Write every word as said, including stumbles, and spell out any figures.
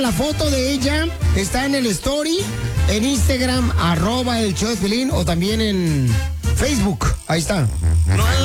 la foto de ella está en el story, en Instagram, arroba el show de Piolín, o también en Facebook. Ahí está. No